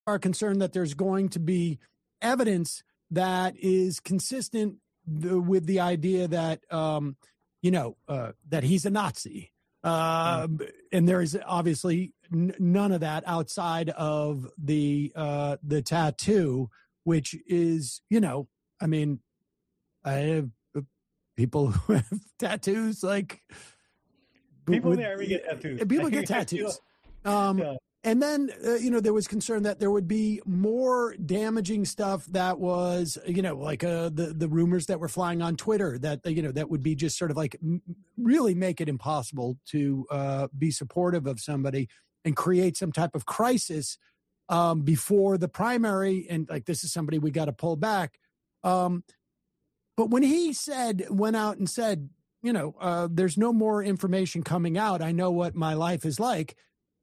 are concerned that there's going to be evidence that is consistent with the idea that, that he's a Nazi. And there is obviously none of that outside of the tattoo, which is, I have people who have tattoos, like people in the army get tattoos. People get tattoos. And then, there was concern that there would be more damaging stuff that was, like the rumors that were flying on Twitter that, that would be just sort of like really make it impossible to be supportive of somebody and create some type of crisis before the primary. And like, this is somebody we got to pull back. But when he went out and said, there's no more information coming out, I know what my life is like.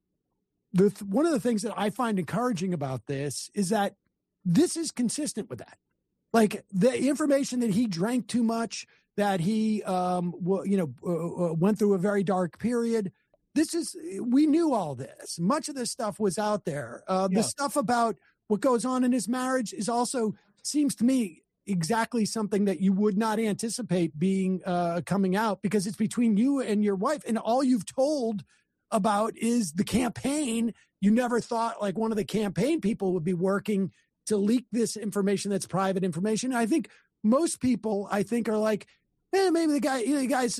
One of the things that I find encouraging about this is that this is consistent with that. Like the information that he drank too much, that he, went through a very dark period. We knew all this. Much of this stuff was out there. The stuff about what goes on in his marriage is also, seems to me, exactly something that you would not anticipate being coming out, because it's between you and your wife, and all you've told about is the campaign. You never thought like one of the campaign people would be working to leak this information that's private information. I think most people, are like, maybe the guy's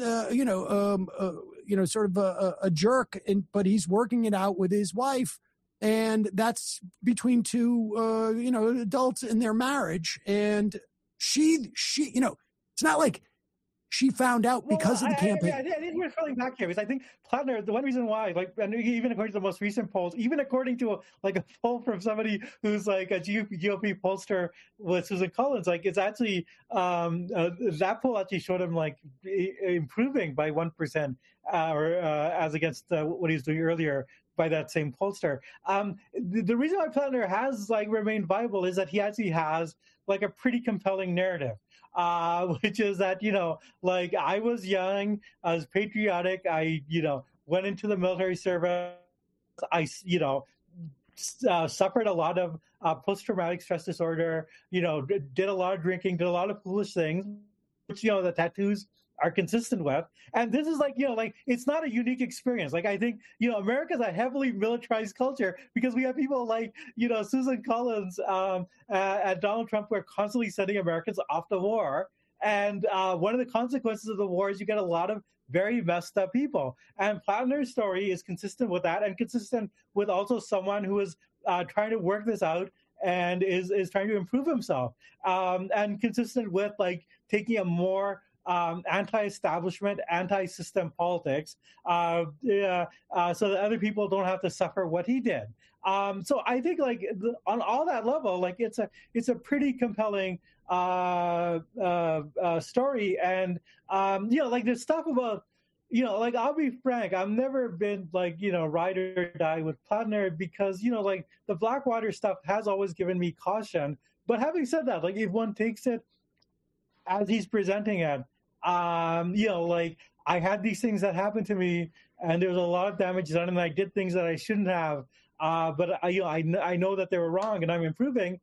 sort of a jerk, but he's working it out with his wife, and that's between two adults in their marriage. And she it's not like she found out because of the campaign. I think we're falling back here, because I think Plattner, the one reason why, and even according to the most recent polls, even according to a poll from somebody who's like a GOP pollster with Susan Collins, it's actually that poll actually showed him improving by 1%, as against what he was doing earlier by that same pollster. The reason why Plattner has remained viable is that he actually has a pretty compelling narrative. Which is that, I was young, I was patriotic, I, went into the military service, I, suffered a lot of post-traumatic stress disorder, did a lot of drinking, did a lot of foolish things, which, the tattoos are consistent with. And this is it's not a unique experience. I think, America's a heavily militarized culture, because we have people like, Susan Collins and Donald Trump, who are constantly sending Americans off to war. And one of the consequences of the war is you get a lot of very messed up people. And Plattner's story is consistent with that, and consistent with also someone who is trying to work this out and is trying to improve himself, and consistent with taking a more anti-establishment, anti-system politics, so that other people don't have to suffer what he did. So I think on all that level, it's a pretty compelling story. And there's stuff about, I'll be frank, I've never been ride or die with Plattner, because the Blackwater stuff has always given me caution. But having said that, if one takes it as he's presenting it, I had these things that happened to me, and there was a lot of damage done, and I did things that I shouldn't have. But I know that they were wrong, and I'm improving.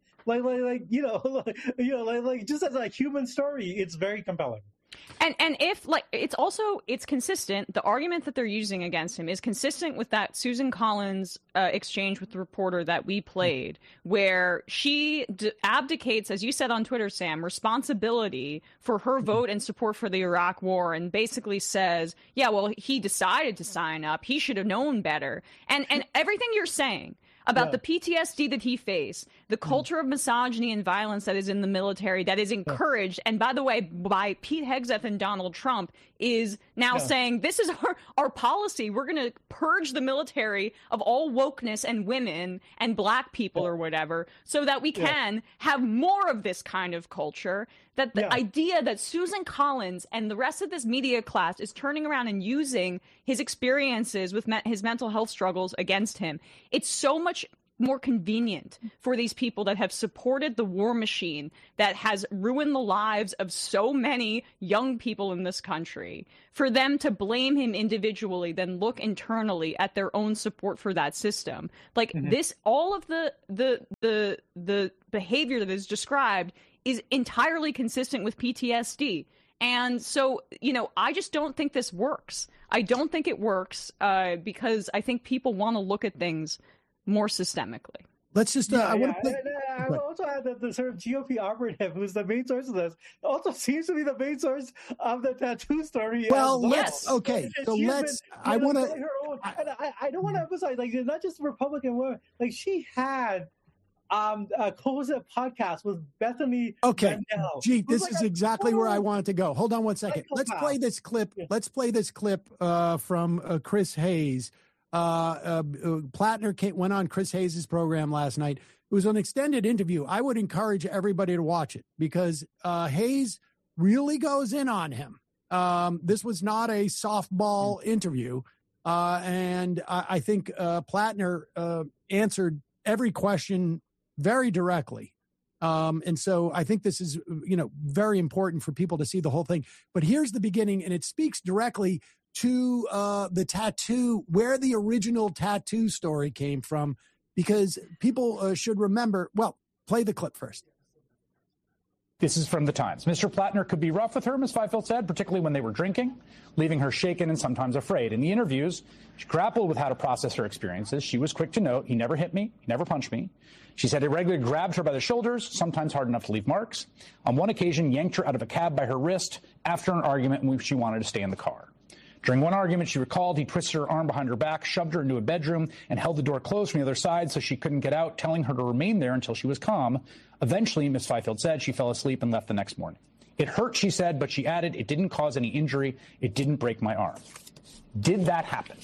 Just as a human story, it's very compelling. And if it's consistent, the argument that they're using against him is consistent with that Susan Collins exchange with the reporter that we played, where she abdicates, as you said on Twitter, Sam, responsibility for her vote and support for the Iraq war, and basically says, yeah, well, he decided to sign up, he should have known better. And everything you're saying about the PTSD that he faced, the culture of misogyny and violence that is in the military, that is encouraged, and by the way, by Pete Hegseth and Donald Trump, is now saying, this is our policy. We're going to purge the military of all wokeness and women and black people or whatever, so that we can have more of this kind of culture. That the idea that Susan Collins and the rest of this media class is turning around and using his experiences with his mental health struggles against him, it's so much more convenient for these people that have supported the war machine that has ruined the lives of so many young people in this country, for them to blame him individually than look internally at their own support for that system. Like this, all of the behavior that is described is entirely consistent with PTSD. And so, I just don't think this works. I don't think it works because I think people want to look at things more systemically. Let's just. I will also add that the sort of GOP operative, who's the main source of this, also seems to be the main source of the tattoo story. Well, let's. Okay, so let's. I want to. I don't want to emphasize, like, not just Republican women. Like, she had a co-host podcast with Bethany. Okay, Mandel, gee, this is exactly where I wanted to go. Hold on one second. Let's play this clip. Let's play this clip from Chris Hayes. Plattner went on Chris Hayes' program last night. It was an extended interview. I would encourage everybody to watch it because Hayes really goes in on him. This was not a softball interview. And I think Plattner answered every question very directly. And so I think this is, very important for people to see the whole thing. But here's the beginning, and it speaks directly to the tattoo, where the original tattoo story came from, because people should remember. Well, play the clip first. This is from the Times. Mr. Plattner could be rough with her, Ms. Fifield said, particularly when they were drinking, leaving her shaken and sometimes afraid. In the interviews, she grappled with how to process her experiences. She was quick to note, he never hit me, he never punched me. She said he regularly grabbed her by the shoulders, sometimes hard enough to leave marks. On one occasion, yanked her out of a cab by her wrist after an argument in which she wanted to stay in the car. During one argument, she recalled he twisted her arm behind her back, shoved her into a bedroom, and held the door closed from the other side so she couldn't get out, telling her to remain there until she was calm. Eventually, Ms. Fifield said she fell asleep and left the next morning. It hurt, she said, but she added, it didn't cause any injury. It didn't break my arm. Did that happen?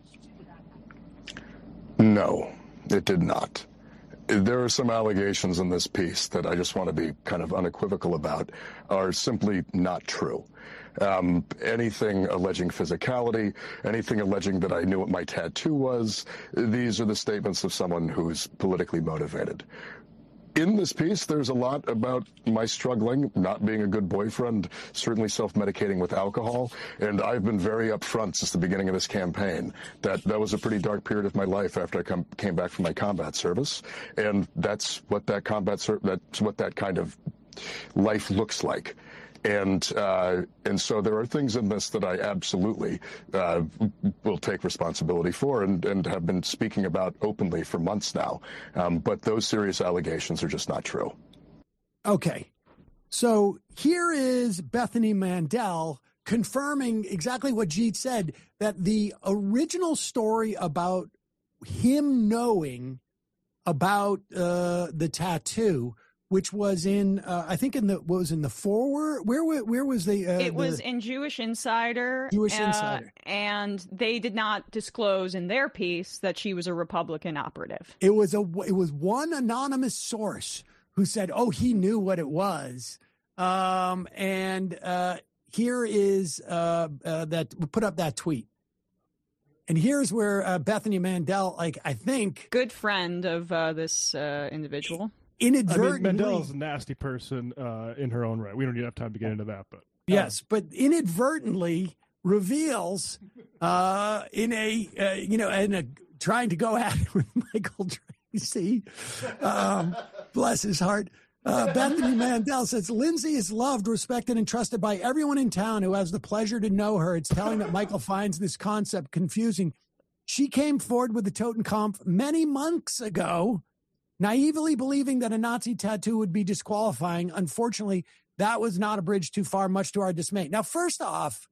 No, it did not. There are some allegations in this piece that I just want to be kind of unequivocal about are simply not true. Anything alleging physicality, anything alleging that I knew what my tattoo was, these are the statements of someone who's politically motivated. In this piece, there's a lot about my struggling, not being a good boyfriend, certainly self-medicating with alcohol, and I've been very upfront since the beginning of this campaign that was a pretty dark period of my life after I came back from my combat service, and that's what that kind of life looks like. And so there are things in this that I absolutely will take responsibility for and have been speaking about openly for months now. But those serious allegations are just not true. Okay. So here is Bethany Mandel confirming exactly what Jeet said, that the original story about him knowing about the tattoo, which was in, I think in the foreword. Where was the? It was in Jewish Insider. Jewish Insider, and they did not disclose in their piece that she was a Republican operative. It was one anonymous source who said, "Oh, he knew what it was," and here is that put up that tweet. And here's where Bethany Mandel, I think, good friend of this individual. Inadvertently, Mandel's a nasty person in her own right. We don't have time to get into that, but yes, but inadvertently reveals in a trying to go at it with Michael Tracy, bless his heart. Bethany Mandel says Lindsay is loved, respected, and trusted by everyone in town who has the pleasure to know her. It's telling that Michael finds this concept confusing. She came forward with the Totenkopf many months ago, naively believing that a Nazi tattoo would be disqualifying. Unfortunately, that was not a bridge too far, much to our dismay. Now, first off,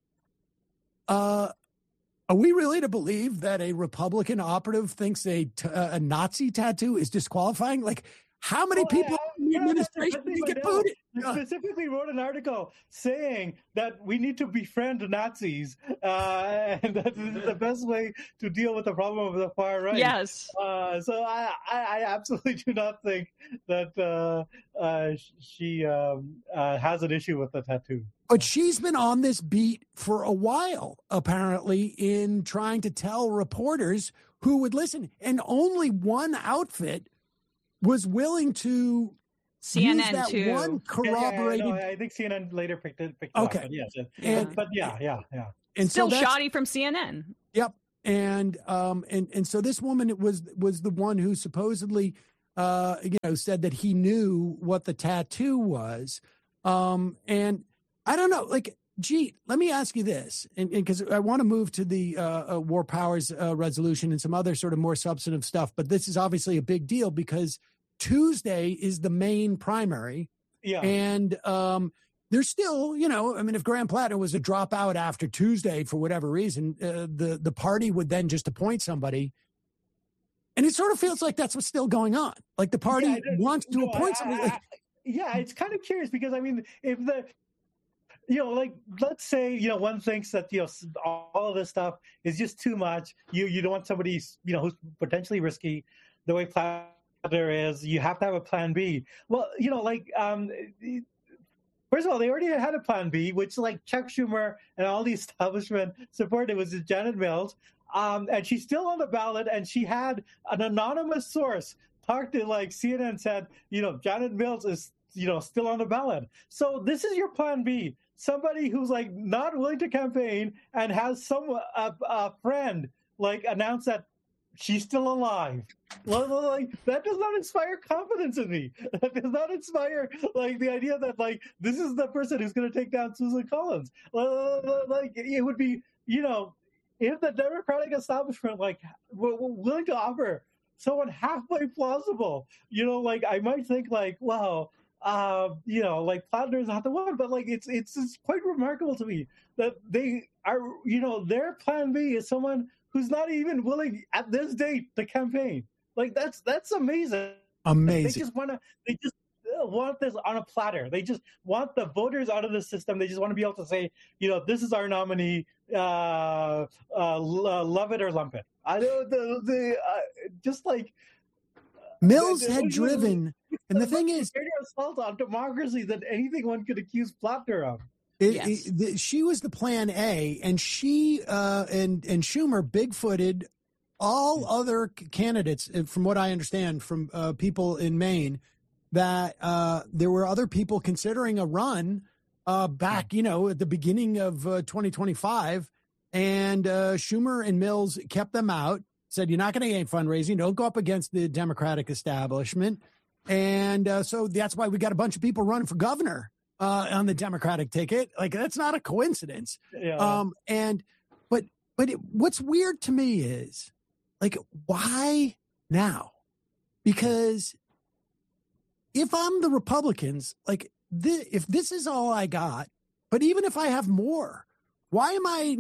are we really to believe that a Republican operative thinks a Nazi tattoo is disqualifying? Like, how many people in the administration get booted? Specifically wrote an article saying that we need to befriend Nazis, and that this is the best way to deal with the problem of the far right. Yes. So I absolutely do not think that she has an issue with the tattoo. But she's been on this beat for a while, apparently, in trying to tell reporters who would listen, and only one outfit was willing to CNN use that too. one corroborated. I think CNN later picked it Okay. up, but yes, And- yeah. And Still so that's- shoddy from CNN. Yep. And so this woman was the one who supposedly said that he knew what the tattoo was. And I don't know, like, Jeet, let me ask you this, and because I want to move to the War Powers resolution and some other sort of more substantive stuff, but this is obviously a big deal because Tuesday is the main primary. Yeah. And there's still, if Graham Plattner was a dropout after Tuesday for whatever reason, the party would then just appoint somebody. And it sort of feels like that's what's still going on. Like the party wants to appoint somebody. It's kind of curious because, if the, let's say, one thinks that, all of this stuff is just too much. You don't want somebody, who's potentially risky the way Plattner is. You have to have a plan B. Well, first of all, they already had a plan B, which like Chuck Schumer and all the establishment supported was Janet Mills. And she's still on the ballot, and she had an anonymous source talk to like CNN said, Janet Mills is, still on the ballot. So this is your plan B. Somebody who's like not willing to campaign and has a friend like announce that she's still alive. Like that does not inspire confidence in me. That does not inspire like the idea that like this is the person who's going to take down Susan Collins. Like it would be, if the Democratic establishment like were willing to offer someone halfway plausible, I might think like, wow, like Plattner is not the one, but like it's quite remarkable to me that they are, their plan B is someone who's not even willing at this date to campaign. Like that's amazing. Amazing. They just want this on a platter. They just want the voters out of the system. They just want to be able to say, this is our nominee. Love it or lump it. I know just like Mills had driven, and the thing is, greater assault on democracy than anything one could accuse Plattner of. She was the plan A, and she and Schumer bigfooted all other candidates, from what I understand from people in Maine, that there were other people considering a run back, at the beginning of 2025, and Schumer and Mills kept them out, said, you're not going to gain fundraising, don't go up against the Democratic establishment. And so that's why we got a bunch of people running for governor on the Democratic ticket. Like, that's not a coincidence. Yeah. But what's weird to me is, like, why now? Because if I'm the Republicans, like, if this is all I got, but even if I have more, why am I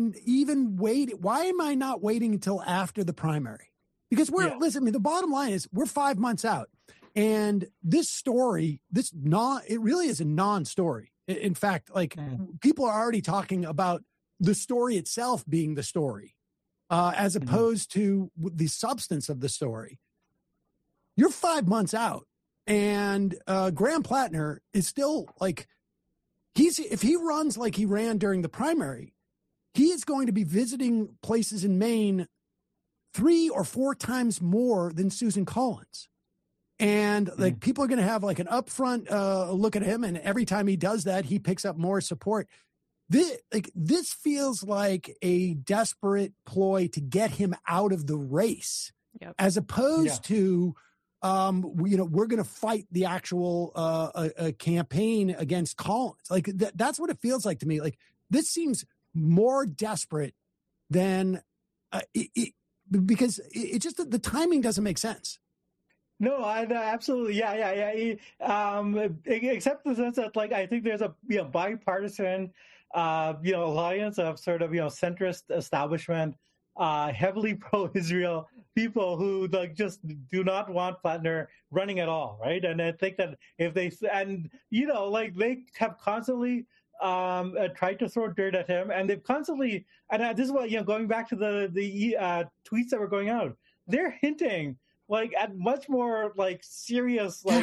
not waiting until after the primary? Because listen, the bottom line is we're 5 months out, and this story, it really is a non-story. In fact, like people are already talking about the story itself being the story, as opposed to the substance of the story. You're 5 months out, and Graham Plattner is still like, if he runs like he ran during the primary, he is going to be visiting places in Maine 3 or 4 times more than Susan Collins. And like people are going to have like an upfront look at him. And every time he does that, he picks up more support. This feels like a desperate ploy to get him out of the race, as opposed to, we're going to fight the actual campaign against Collins. Like that's what it feels like to me. Like this seems more desperate than because it just the timing doesn't make sense. No, absolutely, yeah. Except in the sense that, like, I think there's a bipartisan, alliance of sort of centrist establishment, heavily pro-Israel people who like just do not want Plattner running at all, right? And I think that if they they have constantly tried to throw dirt at him, and they've constantly, and this is what going back to the tweets that were going out, they're hinting like at much more like serious, like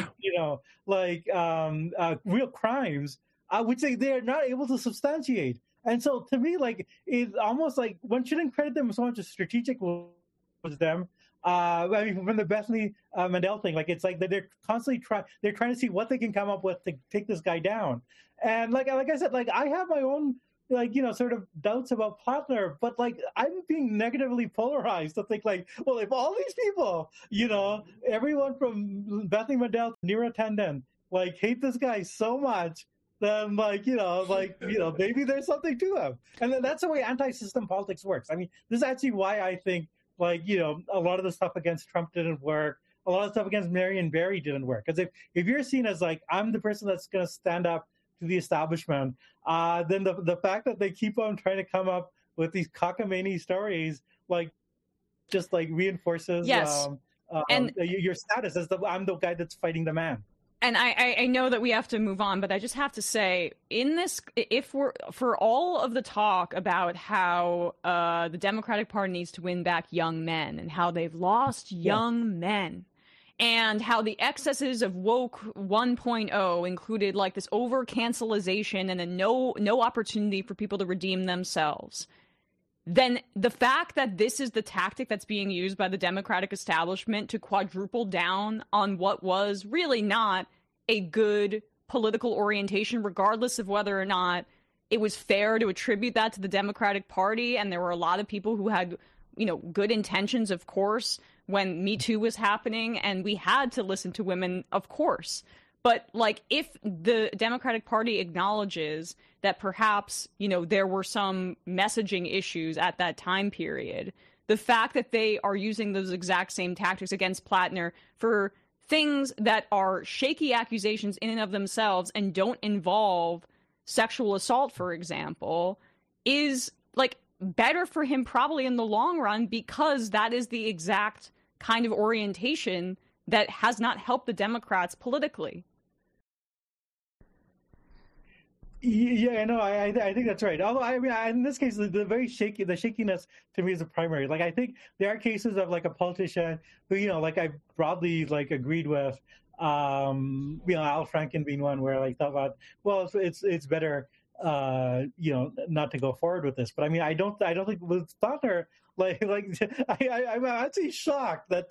real crimes, which they are not able to substantiate. And so to me, like it's almost like one shouldn't credit them so much as strategic them. I mean, from the Bethany Mandel thing, like it's like that they're constantly trying to see what they can come up with to take this guy down. And like I said, like I have my own sort of doubts about Plattner, but like I'm being negatively polarized to think like, well, if all these people, everyone from Bethany Mandel to Neera Tanden, like hate this guy so much, then maybe there's something to him. And then that's the way anti-system politics works. I mean, this is actually why I think a lot of the stuff against Trump didn't work. A lot of stuff against Marion Barry didn't work. Because if you're seen as like, I'm the person that's going to stand up to the establishment, then the fact that they keep on trying to come up with these cockamamie stories, just reinforces and your status as I'm the guy that's fighting the man. And I know that we have to move on, but I just have to say, for all of the talk about how the Democratic Party needs to win back young men and how they've lost young men, and how the excesses of woke 1.0 included like this over cancelization and then no opportunity for people to redeem themselves, then the fact that this is the tactic that's being used by the Democratic establishment to quadruple down on what was really not a good political orientation, regardless of whether or not it was fair to attribute that to the Democratic Party. And there were a lot of people who had, good intentions, of course, when Me Too was happening, and we had to listen to women, of course. But if the Democratic Party acknowledges that perhaps, there were some messaging issues at that time period, the fact that they are using those exact same tactics against Plattner for things that are shaky accusations in and of themselves and don't involve sexual assault, for example, is better for him probably in the long run, because that is the exact kind of orientation that has not helped the Democrats politically. Yeah, no, I think that's right. Although, I mean, in this case, the shakiness to me is the primary. I think there are cases of a politician who, I broadly agreed with, Al Franken being one where I thought about, well, it's better, not to go forward with this. But I mean, I don't think with Plattner, I'm actually shocked that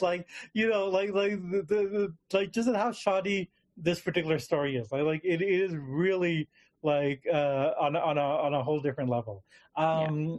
just how shoddy this particular story is. It is really on a whole different level. I mean,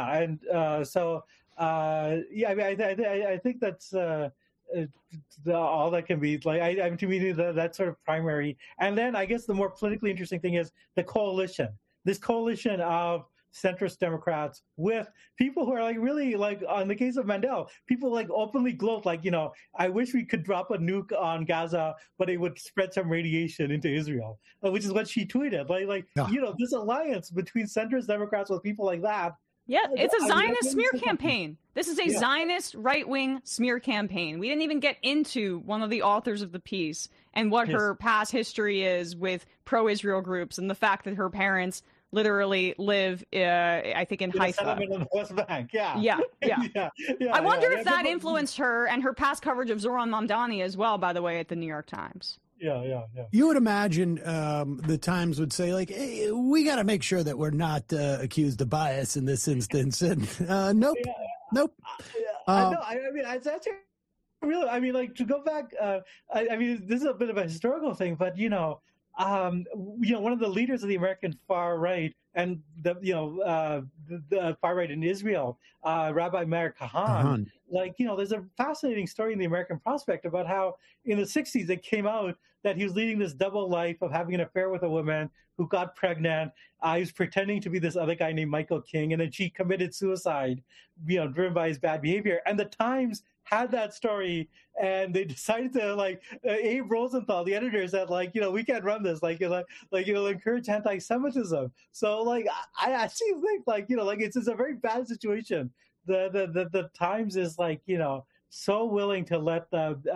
I think that's all that can be to me that's sort of primary. And then I guess the more politically interesting thing is the coalition. This coalition of centrist Democrats with people who are really on the case of Mandel, people openly gloat I wish we could drop a nuke on Gaza, but it would spread some radiation into Israel, which is what she tweeted. This alliance between centrist Democrats with people like that. Yeah, it's a Zionist smear campaign. This is a Zionist right-wing smear campaign. We didn't even get into one of the authors of the piece and what her past history is with pro-Israel groups, and the fact that her parents literally live, I think, in Haifa. In the West Bank. Yeah. I wonder if that influenced her and her past coverage of Zoran Mamdani as well, by the way, at the New York Times. Yeah. You would imagine the Times would say, hey, we got to make sure that we're not accused of bias in this instance. And nope. No, I mean, it's actually really, I mean, to go back, I mean, this is a bit of a historical thing, but, one of the leaders of the American far right and the far right in Israel, Rabbi Meir Kahan, there's a fascinating story in the American Prospect about how in the 60s it came out that he was leading this double life of having an affair with a woman who got pregnant. He was pretending to be this other guy named Michael King, and then she committed suicide, driven by his bad behavior. And the Times had that story, and they decided to Abe Rosenthal, the editor, said we can't run this, it'll encourage anti-Semitism. So I actually think it's a very bad situation. The Times is so willing to let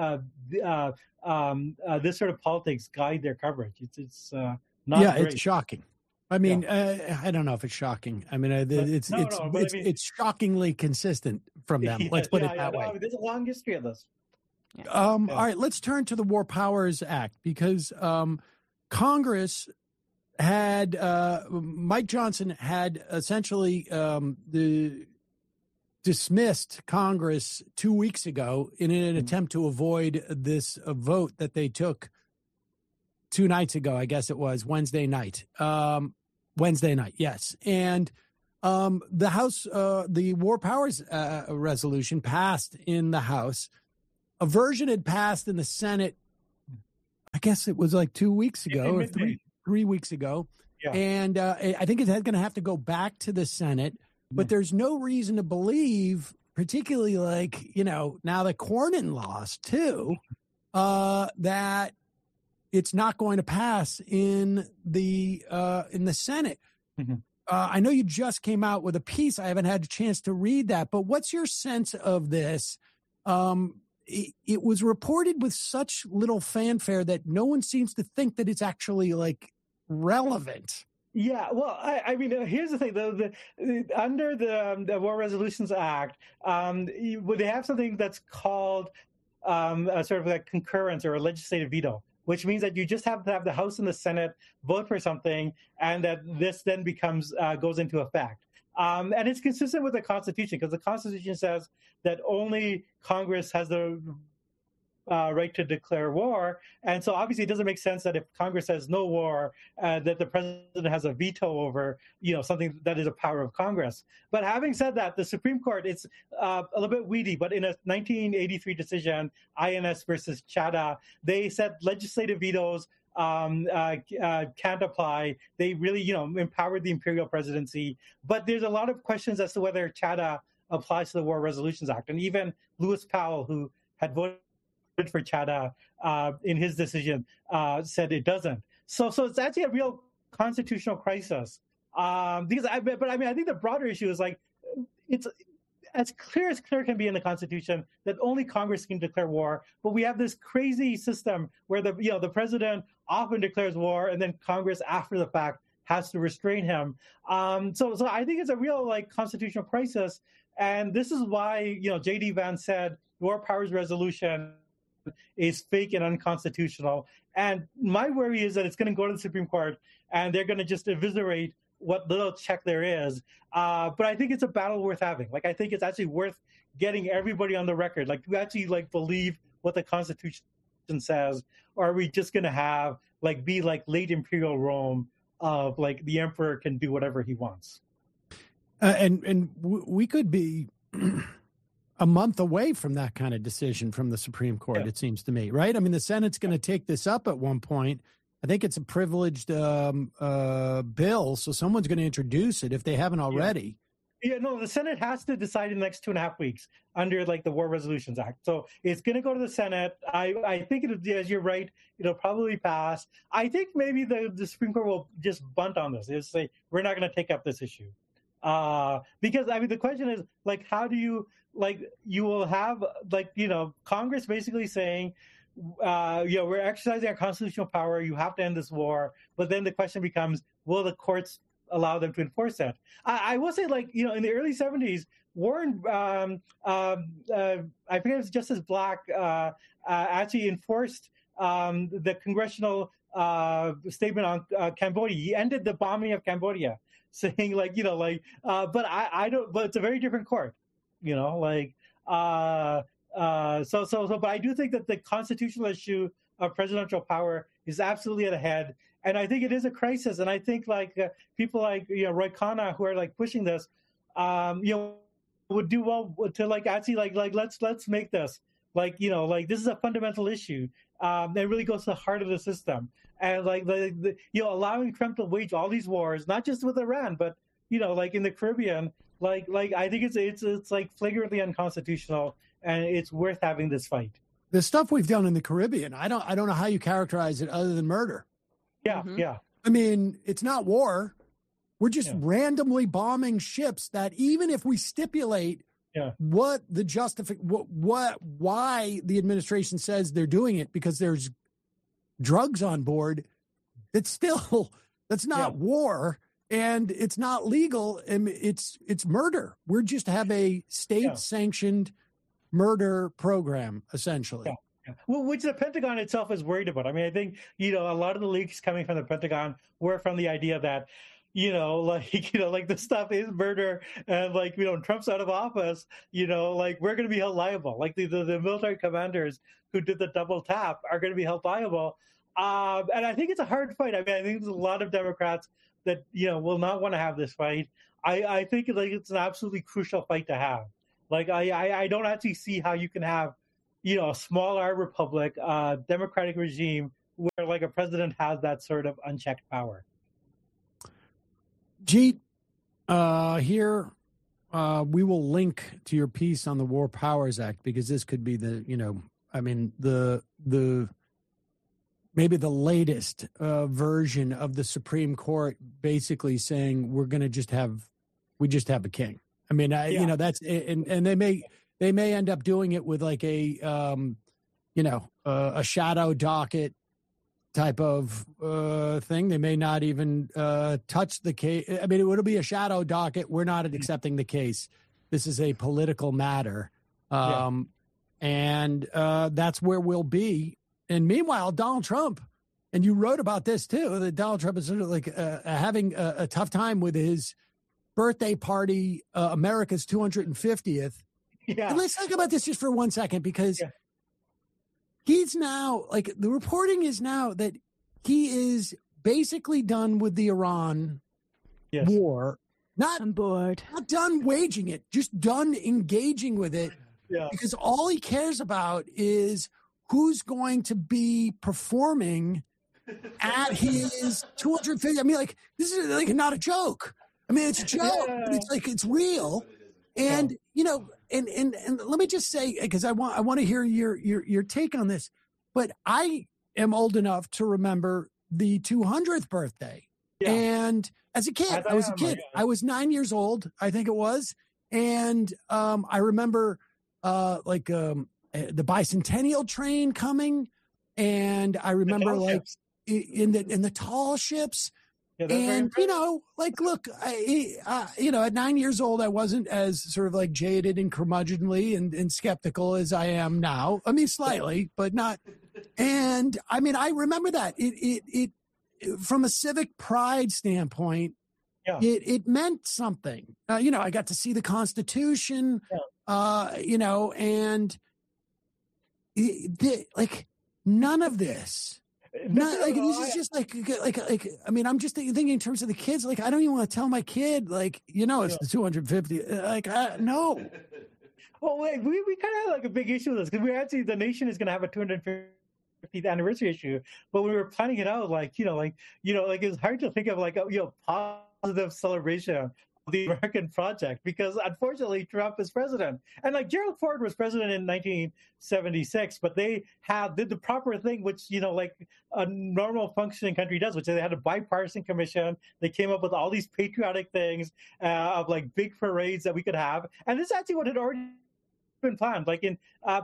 this sort of politics guide their coverage. It's not great. It's shocking. I mean, I don't know if it's shocking. I mean, it's shockingly consistent from them. Let's put it that way. I mean, there's a long history of this. All right, let's turn to the War Powers Act, because Congress had Mike Johnson had essentially dismissed Congress 2 weeks ago in an attempt to avoid this vote that they took 2 nights ago. I guess it was Wednesday night. Wednesday night, yes. And the House, the War Powers resolution passed in the House. A version had passed in the Senate, I guess it was like 2 weeks ago or 3 weeks ago. Yeah. And I think it's going to have to go back to the Senate. But there's no reason to believe, particularly like, now that Cornyn lost too, that it's not going to pass in the Senate. Mm-hmm. I know you just came out with a piece. I haven't had a chance to read that, but what's your sense of this? It was reported with such little fanfare that no one seems to think that it's actually like relevant. Yeah, well, I mean, here's the thing: under the War Resolutions Act, they have something that's called sort of like concurrence or a legislative veto, which means that you just have to have the House and the Senate vote for something, and that this then goes into effect. And it's consistent with the Constitution, because the Constitution says that only Congress has the right to declare war. And so obviously it doesn't make sense that if Congress says no war, that the president has a veto over, something that is a power of Congress. But having said that, the Supreme Court, it's a little bit weedy, but in a 1983 decision, INS versus Chadha, they said legislative vetoes can't apply. They really, empowered the imperial presidency. But there's a lot of questions as to whether Chadha applies to the War Resolutions Act. And even Lewis Powell, who had voted for Chadha in his decision, said it doesn't. So it's actually a real constitutional crisis. I think the broader issue is like it's as clear can be in the Constitution that only Congress can declare war. But we have this crazy system where the president often declares war, and then Congress after the fact has to restrain him. So I think it's a real constitutional crisis, and this is why J.D. Vance said War Powers Resolution is fake and unconstitutional. And my worry is that it's going to go to the Supreme Court and they're going to just eviscerate what little check there is. But I think it's a battle worth having. I think it's actually worth getting everybody on the record. Do we actually believe what the Constitution says, or are we just going to have be late imperial Rome of the emperor can do whatever he wants? And we could be a month away from that kind of decision from the Supreme Court, It seems to me, right? I mean, the Senate's going to take this up at one point. I think it's a privileged bill, so someone's going to introduce it if they haven't already. Yeah, no, the Senate has to decide in the next 2.5 weeks under the War Resolutions Act. So it's going to go to the Senate. I think, as you're right, it'll probably pass. I think maybe the Supreme Court will just bunt on this. They'll say, we're not going to take up this issue. Because, the question is, how do you, you will have, Congress basically saying, we're exercising our constitutional power. You have to end this war. But then the question becomes, will the courts allow them to enforce that? I will say, in the early 70s, Warren, I think it was Justice Black, actually enforced the congressional statement on Cambodia. He ended the bombing of Cambodia, saying but I don't. But it's a very different court, but I do think that the constitutional issue of presidential power is absolutely at a head, and I think it is a crisis. And I think people like Roy Khanna, who are pushing this, would do well to actually let's make this this is a fundamental issue that really goes to the heart of the system, and allowing Trump to wage all these wars, not just with Iran, but in the Caribbean, I think it's flagrantly unconstitutional. And it's worth having this fight. The stuff we've done in the Caribbean, I don't know how you characterize it other than murder. Yeah, mm-hmm. Yeah. I mean, it's not war. We're just randomly bombing ships that, even if we stipulate what the why the administration says they're doing it, because there's drugs on board, that's not war, and it's not legal, and it's murder. We're just have a state-sanctioned murder program, essentially. Yeah. Well, which the Pentagon itself is worried about. I mean, I think, a lot of the leaks coming from the Pentagon were from the idea that, like this stuff is murder, and Trump's out of office, we're going to be held liable. Like the military commanders who did the double tap are going to be held liable. And I think it's a hard fight. I mean, I think there's a lot of Democrats that, will not want to have this fight. I think it's an absolutely crucial fight to have. I don't actually see how you can have, a small R republic, democratic regime where a president has that sort of unchecked power. Jeet, here we will link to your piece on the War Powers Act, because this could be the maybe the latest version of the Supreme Court basically saying we just have a king. I mean, that's and they may end up doing it with like a shadow docket type of thing. They may not even touch the case. I mean, it'll be a shadow docket. We're not accepting the case. This is a political matter. And that's where we'll be. And meanwhile, Donald Trump, and you wrote about this too, that Donald Trump is sort of having a tough time with his birthday party, America's 250th. Yeah. And let's talk about this just for 1 second, because he's now, the reporting is now that he is basically done with the Iran war. I'm bored. Not done waging it, just done engaging with it. Yeah. Because all he cares about is who's going to be performing at his 250. I mean, this is not a joke. I mean, it's a joke, but it's real. And, and let me just say, because I want to hear your take on this, but I am old enough to remember the 200th birthday. Yeah. And as a kid, I was a kid. I was 9 years old, I think it was. And I remember the bicentennial train coming, and I remember in the tall ships. Yeah, and look, at 9 years old, I wasn't as sort of jaded and curmudgeonly and skeptical as I am now. I mean, slightly, but not. And I mean, I remember that it from a civic pride standpoint, it meant something. I got to see the Constitution, and none of this. This is just I mean, I'm just thinking in terms of the kids. I don't even want to tell my kid, it's the 250. No. Well, we kind of had a big issue with this, because the nation is going to have a 250th anniversary issue, but we were planning it out it's hard to think of a positive celebration of the American project, because unfortunately Trump is president, and Gerald Ford was president in 1976, but they did the proper thing, which a normal functioning country does, which is they had a bipartisan commission. They came up with all these patriotic things of big parades that we could have, and this is actually what had already been planned. In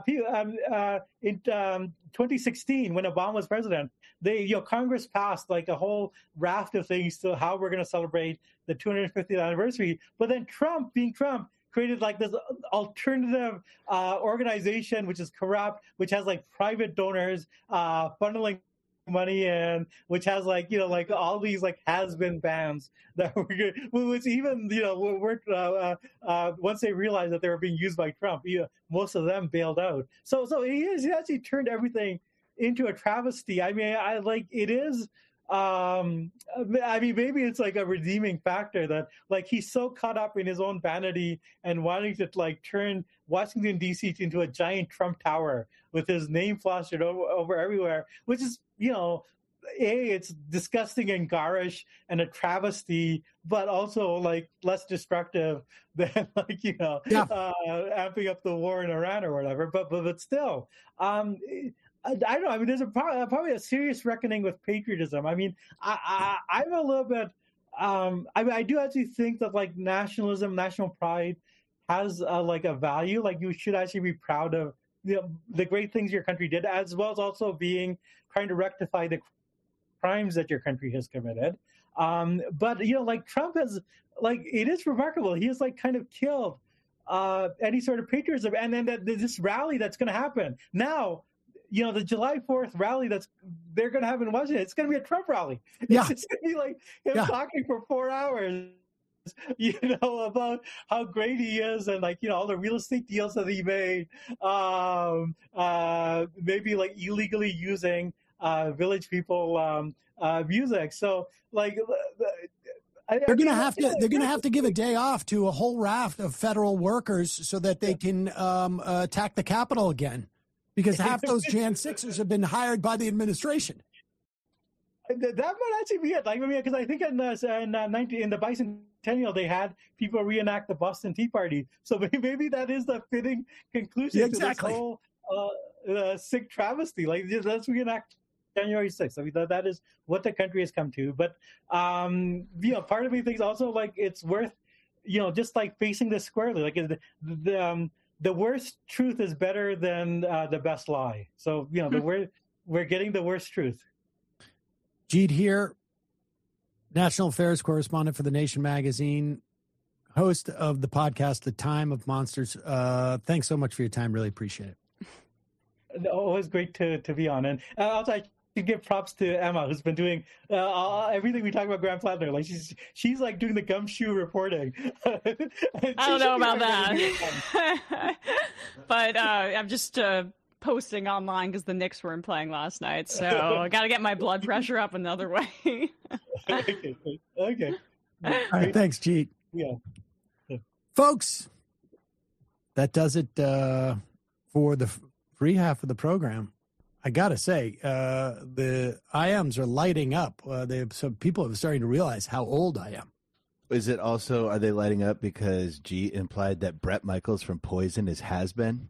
2016, when Obama was president, Congress passed a whole raft of things to how we're going to celebrate the 250th anniversary. But then Trump, being Trump, created this alternative organization, which is corrupt, which has private donors funneling money in, which has all these has-been bands that were good, which even once they realized that they were being used by Trump, most of them bailed out. So he actually turned everything into a travesty. I mean, it is. I mean, maybe it's a redeeming factor that he's so caught up in his own vanity and wanting to turn Washington D.C. into a giant Trump Tower with his name plastered over everywhere, which is it's disgusting and garish and a travesty, but also less destructive than amping up the war in Iran or whatever. But still, I don't know. I mean, there's probably a serious reckoning with patriotism. I mean, I'm a little bit. I do actually think that nationalism, national pride, has a value. You should actually be proud of the great things your country did, as well as also trying to rectify the crimes that your country has committed. But Trump has it is remarkable. He has kind of killed any sort of patriotism, and then this rally that's going to happen now. the July 4th rally they're going to have in Washington, it's going to be a Trump rally. Yeah. It's going to be like him talking for 4 hours, about how great he is and all the real estate deals that he made, maybe like illegally using Village People music. So they're going to have to give a day off to a whole raft of federal workers so that they can attack the Capitol again, because half those Jan 6ers have been hired by the administration. That might actually be it. Because I think in the bicentennial they had people reenact the Boston Tea Party. So maybe that is the fitting conclusion to this whole sick travesty. Let's reenact January 6th. that is what the country has come to. But part of me thinks also it's worth just facing this squarely. The worst truth is better than the best lie. So we're getting the worst truth. Jeet here, national affairs correspondent for The Nation magazine, host of the podcast The Time of Monsters. Thanks so much for your time. Really appreciate it. Always great to be on. And also I should give props to Emma, who's been doing everything we talk about Grant Plattner. She's doing the gumshoe reporting. I don't know about that. But I'm just posting online because the Knicks weren't playing last night, so I got to get my blood pressure up another way. Okay. All right, thanks, Jeet. Yeah. Folks, that does it for the free half of the program. I got to say, the IMs are lighting up. Some people are starting to realize how old I am. Is it also, are they lighting up because G implied that Bret Michaels from Poison has been?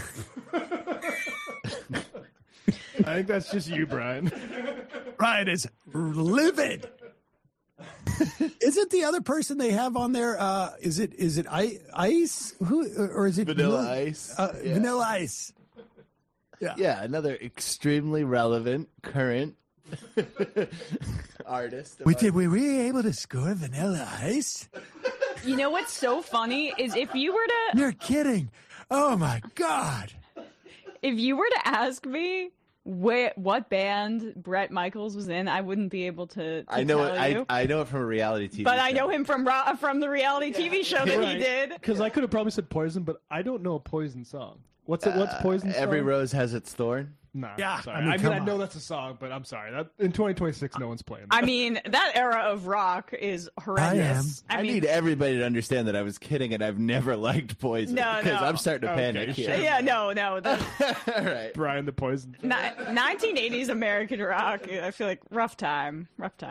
I think that's just you, Brian. Brian is livid. Isn't the other person they have on there? Is it Ice? Who, or is it Vanilla Ice? Yeah. Vanilla Ice. Yeah, another extremely relevant current artist. Were we able to score Vanilla Ice? You know what's so funny is if you were to... You're kidding. Oh, my God. If you were to ask me what band Bret Michaels was in, I wouldn't be able to I know tell you. I know it from a reality TV but show. I know him from the reality TV show that he did. Because I could have probably said Poison, but I don't know a Poison song. What's Poison song? Every Rose Has Its Thorn? Nah, yeah, sorry. I know that's a song, but I'm sorry. That in 2026, no one's playing that. I mean, that era of rock is horrendous. I need everybody to understand that I was kidding and I've never liked Poison. Because I'm starting to panic here. Yeah, no. All right. Brian the Poison. 1980s American rock, I feel like rough time.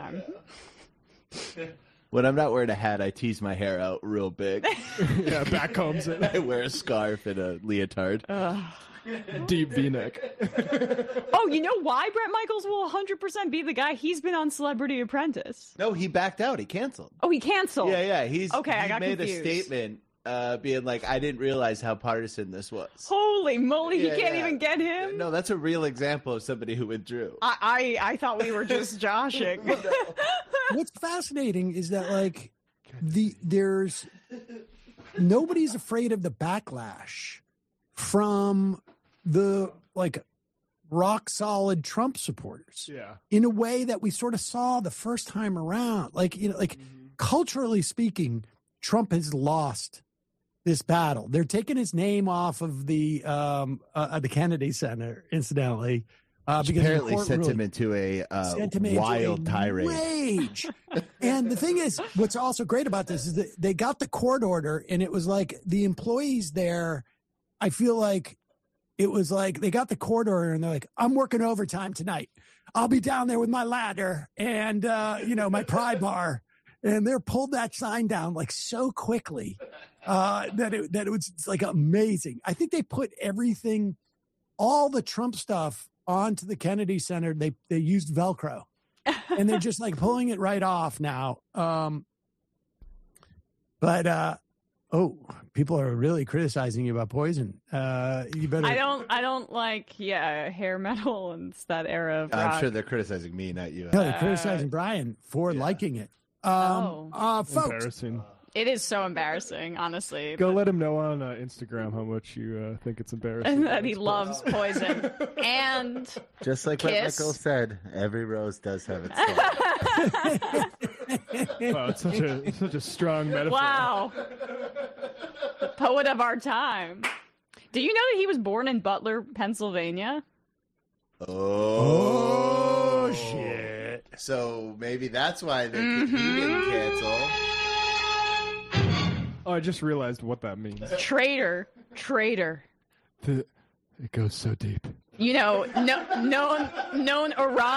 When I'm not wearing a hat, I tease my hair out real big. Yeah, back combs it. I wear a scarf and a leotard. Deep V-neck. Oh, you know why Bret Michaels will 100% be the guy? He's been on Celebrity Apprentice. No, he backed out. He canceled. Oh, he canceled? Yeah. I got made confused. a statement being like, I didn't realize how partisan this was. Holy moly, he can't even get him? No, that's a real example of somebody who withdrew. I thought we were just joshing. What's fascinating is that there's nobody's afraid of the backlash from the rock solid Trump supporters. Yeah. In a way that we sort of saw the first time around. Culturally speaking, Trump has lost this battle. They're taking his name off of the Kennedy Center, incidentally. Because apparently sent him into a wild tirade. Rage. And the thing is, what's also great about this is that they got the court order, and it was like the employees there, I feel like it was like they got the court order, and they're like, I'm working overtime tonight. I'll be down there with my ladder and, my pry bar. And they're pulled that sign down so quickly that it was amazing. I think they put everything, all the Trump stuff onto the Kennedy Center. They used Velcro, and they're just pulling it right off now. People are really criticizing you about Poison. You better. I don't like hair metal and that era of rock. I'm sure they're criticizing me, not you. No, they're criticizing Brian for liking it. Folks, embarrassing. It is so embarrassing, honestly. Go let him know on Instagram how much you think it's embarrassing. And that he loves Poison. And just like what Michael said, every rose does have its thorn. Wow, it's such a strong metaphor. Wow. The poet of our time. Do you know that he was born in Butler, Pennsylvania? Oh shit. So maybe that's why he didn't cancel. Oh, I just realized what that means. Traitor. It goes so deep. You know, known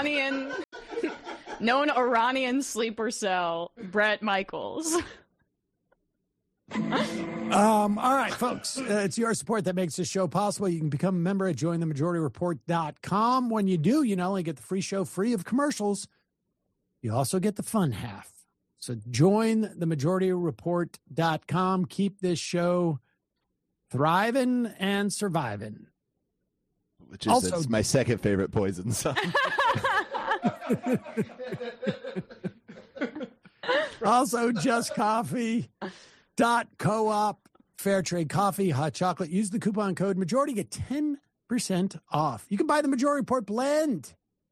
Iranian sleeper cell, Bret Michaels. All right, folks, it's your support that makes this show possible. You can become a member at jointhemajority.report.com. When you do, you not only get the free show free of commercials, you also get the fun half. So join themajority.report.com. Keep this show thriving and surviving. Which is also my second favorite Poison song. Also, JustCoffee.coop, fair trade coffee, hot chocolate. Use the coupon code Majority, get 10% off. You can buy the Majority Report blend.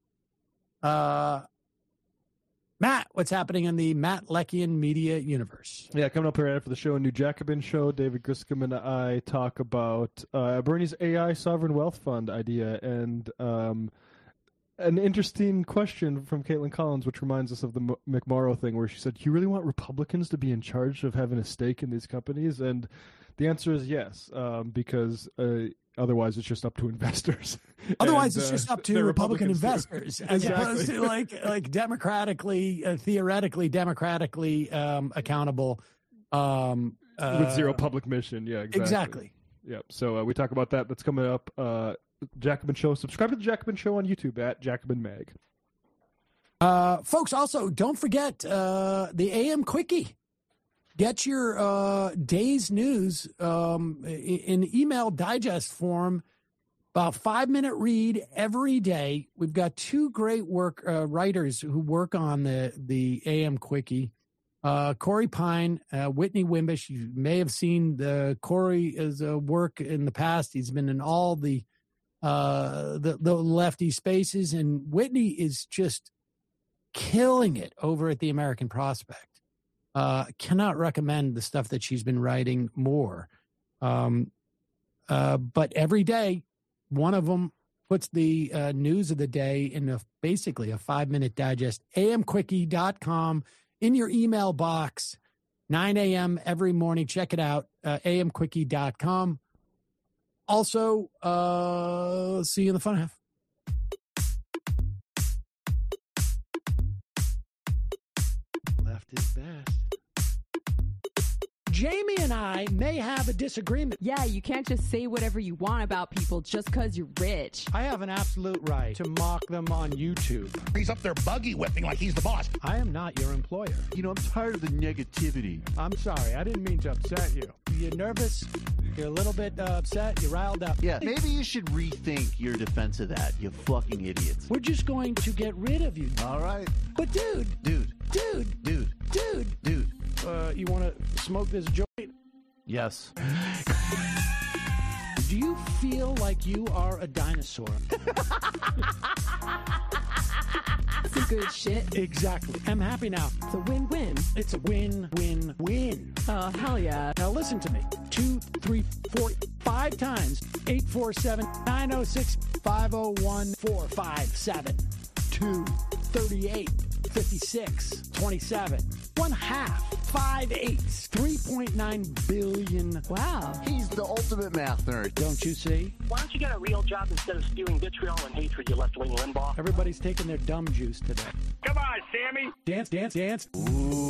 Matt, what's happening in the Matt Lekian media universe? Yeah, coming up here after the show, a new Jacobin show. David Griscom and I talk about Bernie's AI sovereign wealth fund idea and an interesting question from Caitlin Collins, which reminds us of the McMorrow thing, where she said, "You really want Republicans to be in charge of having a stake in these companies?" And the answer is yes, because otherwise it's just up to investors. Otherwise, it's just up to Republican investors, as opposed to like democratically, theoretically democratically accountable. With zero public mission. Yeah, exactly. Yeah. So we talk about that. That's coming up. Jacobin Show. Subscribe to the Jacobin Show on YouTube at Jacobin Mag. Folks, also, don't forget the AM Quickie. Get your day's news in email digest form, about 5-minute read every day. We've got two great writers who work on the AM Quickie. Corey Pine, Whitney Wimbish. You may have seen Corey's work in the past. He's been in all the lefty spaces, and Whitney is just killing it over at the American Prospect. Cannot recommend the stuff that she's been writing more. But every day, one of them puts the news of the day in basically a 5-minute digest. amquickie.com in your email box, 9 a.m. every morning. Check it out, amquickie.com. Also, see you in the fun half. Left is best. Jamie and I may have a disagreement. Yeah, you can't just say whatever you want about people just because you're rich. I have an absolute right to mock them on YouTube. He's up there buggy whipping like he's the boss. I am not your employer. You know, I'm tired of the negativity. I'm sorry. I didn't mean to upset you. You're nervous. You're a little bit upset. You're riled up. Yeah, maybe you should rethink your defense of that, you fucking idiots. We're just going to get rid of you. All right. But dude. You want to smoke this joint? Yes. Do you feel like you are a dinosaur? Some good shit. Exactly. I'm happy now. It's a win-win. It's a win-win-win. Oh, hell yeah. Now listen to me. 2, 3, 4, 5 times. 847-906-501-457. 2, 38, 56, 27. 1/2. 5 8s. 3.9 billion. Wow. He's the ultimate math nerd. Don't you see? Why don't you get a real job instead of spewing vitriol and hatred, you left-wing Limbaugh? Everybody's taking their dumb juice today. Come on, Sammy. Dance. Ooh.